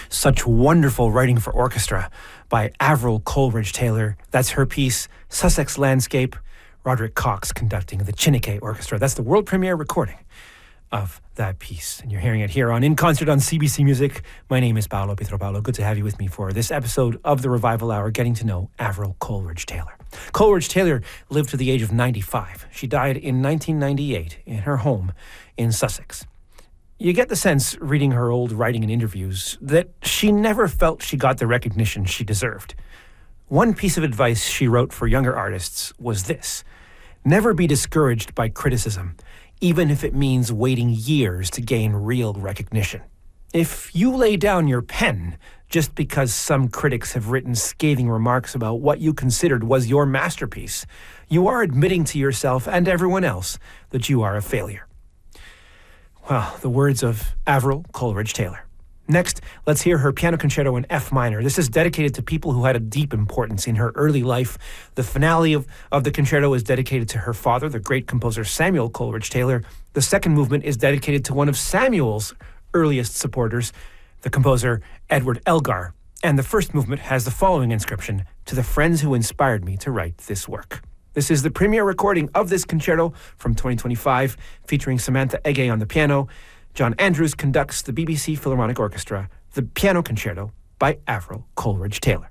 Such wonderful writing for orchestra by Avril Coleridge Taylor. That's her piece, Sussex Landscape. Roderick Cox conducting the Chineke Orchestra. That's the world premiere recording of that piece. And you're hearing it here on In Concert on CBC Music. My name is Paolo Pietro-Paolo. Good to have you with me for this episode of the Revival Hour, getting to know Avril Coleridge Taylor. Coleridge Taylor lived to the age of 95. She died in 1998 in her home in Sussex. You get the sense, reading her old writing and interviews, that she never felt she got the recognition she deserved. One piece of advice she wrote for younger artists was this: never be discouraged by criticism, even if it means waiting years to gain real recognition. If you lay down your pen just because some critics have written scathing remarks about what you considered was your masterpiece, you are admitting to yourself and everyone else that you are a failure. Well, the words of Avril Coleridge Taylor. Next, let's hear her piano concerto in F minor. This is dedicated to people who had a deep importance in her early life. The finale of the concerto is dedicated to her father, the great composer Samuel Coleridge Taylor. The second movement is dedicated to one of Samuel's earliest supporters, the composer Edward Elgar. And the first movement has the following inscription: to the friends who inspired me to write this work. This is the premiere recording of this concerto from 2025, featuring Samantha Ege on the piano. John Andrews conducts the BBC Philharmonic Orchestra, the piano concerto by Avril Coleridge Taylor.